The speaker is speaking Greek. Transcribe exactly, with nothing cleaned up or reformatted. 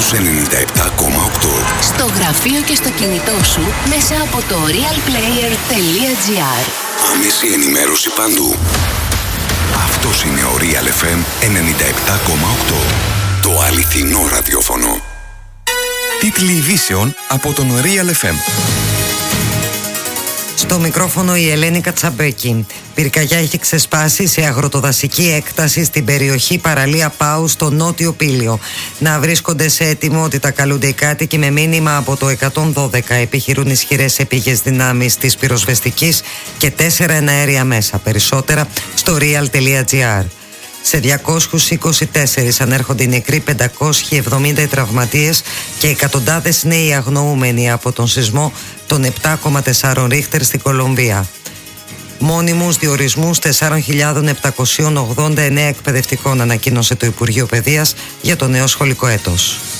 στους ενενήντα επτά κόμμα οκτώ. Στο γραφείο και στο κινητό σου μέσα από το real player τελεία gr. Άμεση ενημέρωση παντού. Αυτός είναι ο Real εφ εμ ενενήντα επτά κόμμα οκτώ. Το αληθινό ραδιόφωνο. Τίτλοι ειδήσεων από τον Real εφ εμ. Στο μικρόφωνο η Ελένη Κατσαμπέκη. Πυρκαγιά έχει ξεσπάσει σε αγροτοδασική έκταση στην περιοχή παραλία Πάου στο νότιο Πήλιο. Να βρίσκονται σε ετοιμότητα καλούνται οι κάτοικοι με μήνυμα από το εκατόν δώδεκα. Επιχειρούν ισχυρές επίγειες δυνάμεις της πυροσβεστικής και τέσσερα εναέρια μέσα. Περισσότερα στο real τελεία gr. Σε διακόσιους είκοσι τέσσερα ανέρχονται οι νεκροί, πεντακόσιοι εβδομήντα οι τραυματίες και εκατοντάδες νέοι αγνοούμενοι από τον σεισμό των επτά κόμμα τέσσερα ρίχτερ στην Κολομβία. Μόνιμους διορισμούς τέσσερις χιλιάδες επτακόσιοι ογδόντα εννέα εκπαιδευτικών ανακοίνωσε το Υπουργείο Παιδείας για το νέο σχολικό έτος.